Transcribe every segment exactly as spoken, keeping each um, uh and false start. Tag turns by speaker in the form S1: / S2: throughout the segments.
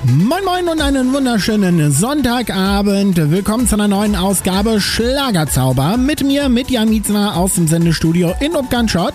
S1: Moin Moin und einen wunderschönen Sonntagabend. Willkommen zu einer neuen Ausgabe Schlagerzauber mit mir, mit Jan Mietzner aus dem Sendestudio in Upganschott.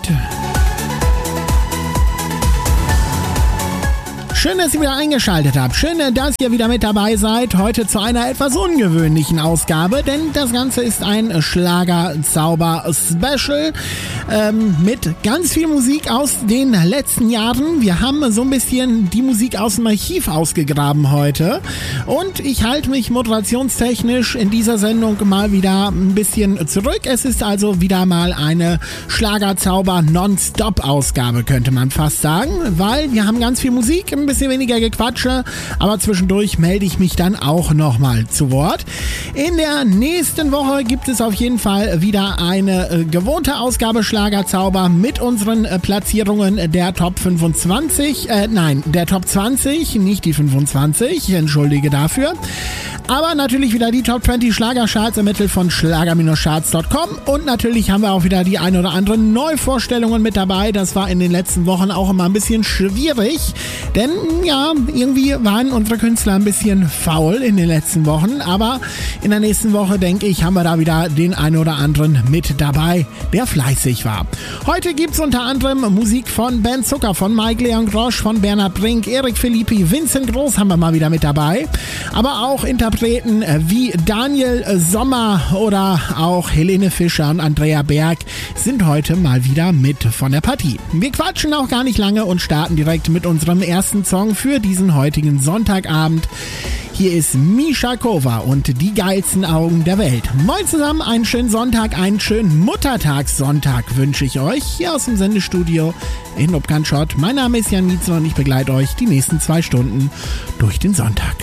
S1: Schön, dass ihr wieder eingeschaltet habt. Schön, dass ihr wieder mit dabei seid. Heute zu einer etwas ungewöhnlichen Ausgabe, denn das Ganze ist ein Schlagerzauber-Special ähm, mit ganz viel Musik aus den letzten Jahren. Wir haben so ein bisschen die Musik aus dem Archiv ausgegraben heute und ich halte mich moderationstechnisch in dieser Sendung mal wieder ein bisschen zurück. Es ist also wieder mal eine Schlagerzauber-Non-Stop-Ausgabe, könnte man fast sagen, weil wir haben ganz viel Musik, ein bisschen weniger Gequatsche, aber zwischendurch melde ich mich dann auch nochmal zu Wort. In der nächsten Woche gibt es auf jeden Fall wieder eine äh, gewohnte Ausgabe Schlagerzauber mit unseren äh, Platzierungen der Top fünfundzwanzig, äh, nein, der Top zwanzig, nicht die fünfundzwanzig, entschuldige dafür. Aber natürlich wieder die Top zwanzig Schlagercharts ermittelt von schlager Charts Punkt com und natürlich haben wir auch wieder die ein oder anderen Neuvorstellungen mit dabei. Das war in den letzten Wochen auch immer ein bisschen schwierig, denn ja, irgendwie waren unsere Künstler ein bisschen faul in den letzten Wochen, aber in der nächsten Woche, denke ich, haben wir da wieder den ein oder anderen mit dabei, der fleißig war. Heute gibt es unter anderem Musik von Ben Zucker, von Mike Leon Grosch, von Bernhard Brink, Erik Philippi, Vincent Groß haben wir mal wieder mit dabei, aber auch Interpreten wie Daniel Sommer oder auch Helene Fischer und Andrea Berg sind heute mal wieder mit von der Partie. Wir quatschen auch gar nicht lange und starten direkt mit unserem ersten Song für diesen heutigen Sonntagabend. Hier ist Misha Kova und die geilsten Augen der Welt. Moin zusammen, einen schönen Sonntag, einen schönen Muttertagssonntag wünsche ich euch hier aus dem Sendestudio in Upganschott. Mein Name ist Jan Mietzner und ich begleite euch die nächsten zwei Stunden durch den Sonntag.